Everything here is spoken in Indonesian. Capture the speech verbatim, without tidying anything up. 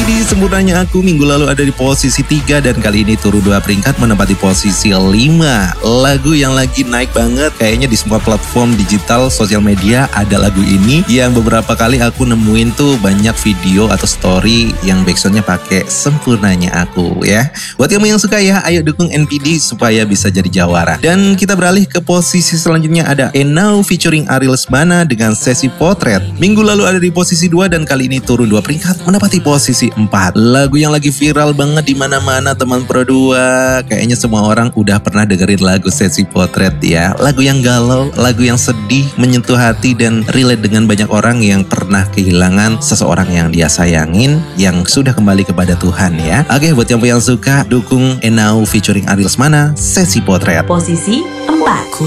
Widih, sempurnanya aku minggu lalu ada di posisi tiga dan kali ini turun dua peringkat menempati posisi lima. Lagu yang lagi naik banget kayaknya di semua platform digital sosial media ada lagu ini yang beberapa kali aku nemuin tuh banyak video atau story yang backsoundnya pakai sempurnanya aku ya. Buat kamu yang suka ya, ayo dukung N P D supaya bisa jadi jawara. Dan kita beralih ke posisi selanjutnya ada Enau featuring Ariel Lesmana dengan Sesi Potret. Minggu lalu ada di posisi dua dan kali ini turun dua peringkat menempati posisi empat. Lagu yang lagi viral banget di mana-mana teman Pro dua. Kayaknya semua orang udah pernah dengerin lagu Sesi Potret ya. Lagu yang galau, lagu yang sedih, menyentuh hati dan relate dengan banyak orang yang pernah kehilangan seseorang yang dia sayangin yang sudah kembali kepada Tuhan ya. Oke, buat yang yang suka dukung Enau featuring Ariel Lesmana Sesi Potret. Posisi empat.